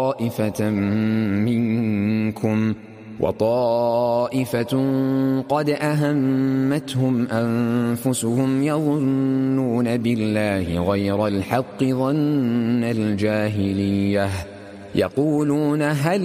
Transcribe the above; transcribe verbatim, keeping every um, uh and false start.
طائفة منكم وطائفة قد أهمتهم أنفسهم يظنون بالله غير الحق ظن الجاهلية يقولون هل